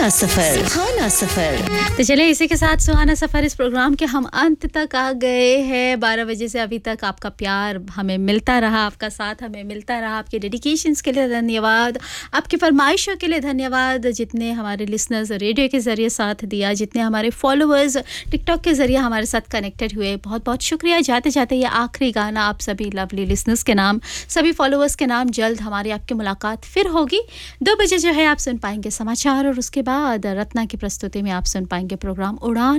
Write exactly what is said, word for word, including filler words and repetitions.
सुहाना सफर सुहाना सफर। तो चले इसी के साथ सुहाना सफर इस प्रोग्राम के हम अंत तक आ गए हैं। बारह बजे से अभी तक आपका प्यार हमें मिलता रहा, आपका साथ हमें मिलता रहा। आपके डेडिकेशंस के लिए धन्यवाद, आपकी फरमाइशों के लिए धन्यवाद। जितने हमारे लिसनर्स रेडियो के ज़रिए साथ दिया, जितने हमारे फॉलोअर्स टिकटॉक के ज़रिए हमारे साथ कनेक्टेड हुए, बहुत बहुत शुक्रिया। जाते जाते ये आखिरी गाना आप सभी लवली लिसनर्स के नाम, सभी फॉलोअर्स के नाम। जल्द हमारी आपकी मुलाकात फिर होगी। दो बजे जो है आप सुन पाएंगे समाचार और उसके बाद रत्ना की प्रस्तुति में आप सुन पाएंगे प्रोग्राम उड़ान।